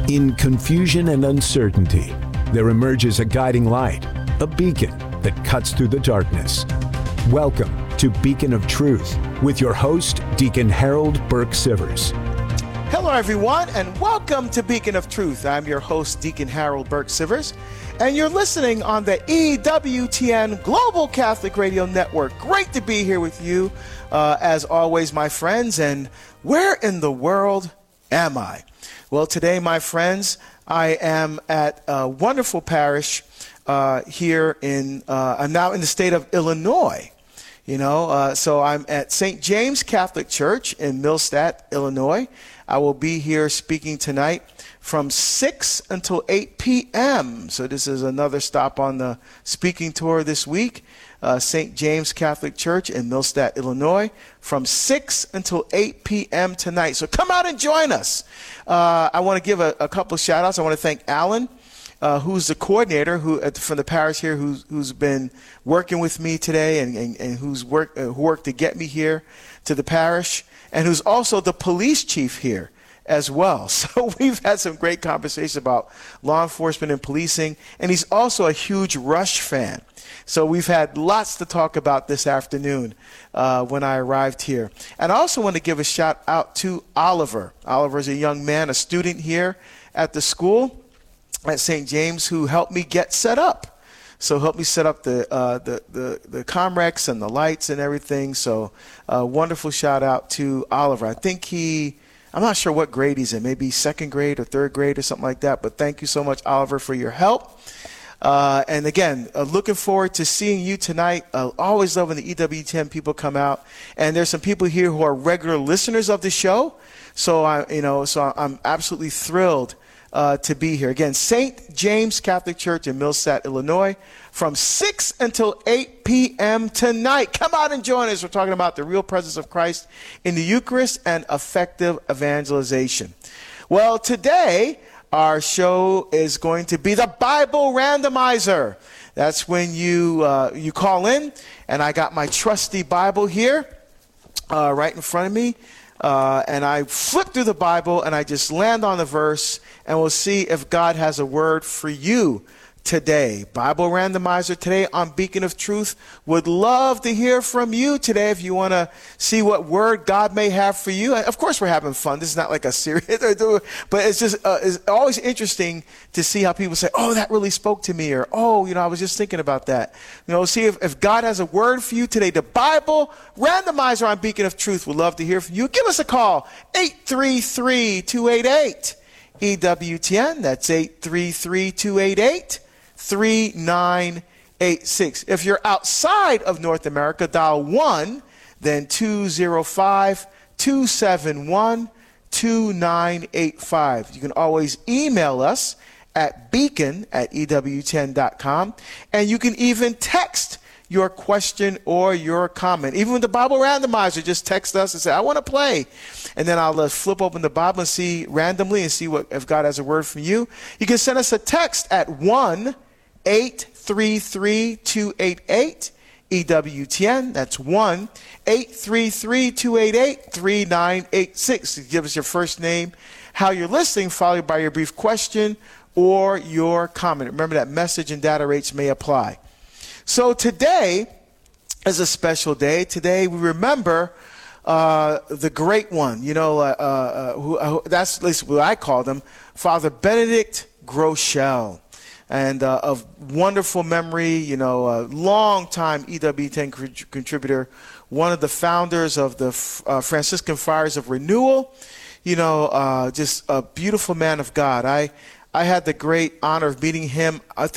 In confusion and uncertainty, there emerges a guiding light, a beacon that cuts through the darkness. Welcome to Beacon of Truth with your host, Deacon Harold Burke-Sivers. Hello, everyone, and welcome to Beacon of Truth. I'm your host, Deacon Harold Burke-Sivers, and you're listening on the EWTN Global Catholic Radio Network. Great to be here with you, as always, my friends. And where in the world am I? Well, today, my friends, I am at a wonderful parish here I'm now in the state of Illinois. So I'm at St. James Catholic Church in Millstadt, Illinois. I will be here speaking tonight from 6 until 8 p.m. So this is another stop on the speaking tour this week. St. James Catholic Church in Millstadt, Illinois, from 6 until 8 p.m. tonight. So come out and join us. I want to give a couple of shout outs. I want to thank Alan, who's the coordinator from the parish here, who's been working with me today and who worked to get me here to the parish, and who's also the police chief here as well. So we've had some great conversations about law enforcement and policing, and he's also a huge Rush fan. So we've had lots to talk about this afternoon when I arrived here. And I also want to give a shout out to Oliver. Oliver is a young man, a student here at the school at St. James, who helped me get set up. So helped me set up the Comrex and the lights and everything. So wonderful shout out to Oliver. I think I'm not sure what grade he's in, maybe second grade or third grade or something like that. But thank you so much, Oliver, for your help. And again, looking forward to seeing you tonight. Always loving the EWTN people come out. And there's some people here who are regular listeners of the show. So I'm absolutely thrilled to be here. Again, St. James Catholic Church in Millstadt, Illinois, from 6 until 8 p.m. tonight. Come out and join us. We're talking about the real presence of Christ in the Eucharist and effective evangelization. Well, today, our show is going to be the Bible Randomizer. That's when you call in, and I got my trusty Bible here right in front of me. And I flip through the Bible and I just land on the verse, and we'll see if God has a word for you today. Bible Randomizer today on Beacon of Truth. Would love to hear from you today if you want to see what word God may have for you. And of course, we're having fun. This is not like a serious, but it's just it's always interesting to see how people say, oh, that really spoke to me, or oh, I was just thinking about that. See if God has a word for you today. The Bible Randomizer on Beacon of Truth. Would love to hear from you. Give us a call, 833-288-EWTN. That's 833-288-3986. If you're outside of North America, dial 1, then 205-271-2985. You can always email us at beacon@ewtn.com, and you can even text your question or your comment. Even with the Bible Randomizer, just text us and say, I want to play. And then I'll flip open the Bible and see randomly and see if God has a word from you. You can send us a text at 1-833-288-EWTN. That's 1-833-288-3986. Give us your first name, how you're listening, followed by your brief question or your comment. Remember that message and data rates may apply. So today is a special day. Today we remember the great one, that's at least what I call him, Father Benedict Groeschel. And of wonderful memory, a long-time EWTN contributor, one of the founders of the Franciscan Friars of Renewal, just a beautiful man of God. I had the great honor of meeting him, I think,